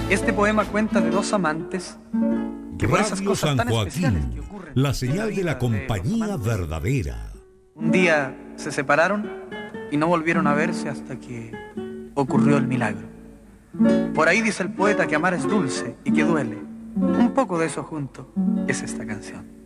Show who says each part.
Speaker 1: Este poema cuenta de dos amantes que por esas
Speaker 2: Radio
Speaker 1: cosas
Speaker 2: San
Speaker 1: tan especiales que
Speaker 2: Joaquín,
Speaker 1: ocurren
Speaker 2: la
Speaker 1: en
Speaker 2: señal de
Speaker 1: vida
Speaker 2: la compañía
Speaker 1: los amantes,
Speaker 2: verdadera.
Speaker 1: un día se separaron y no volvieron a verse hasta que ocurrió el milagro. Por ahí dice el poeta que amar es dulce y que duele. Un poco de eso junto es esta canción.